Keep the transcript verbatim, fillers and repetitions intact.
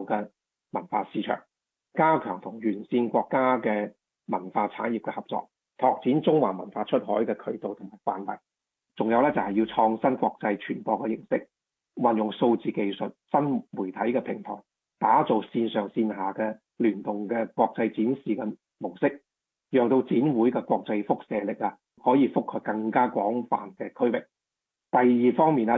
嘅文化市場，加強同沿線國家嘅文化產業嘅合作，拓展中華文化出海嘅渠道同埋範圍。仲有咧就係要創新國際傳播嘅形式，運用數字技術、新媒體嘅平台，打造線上線下嘅聯動嘅國際展示嘅模式，讓到展會嘅國際輻射力啊，可以覆蓋更加廣泛嘅區域。第二方面啊，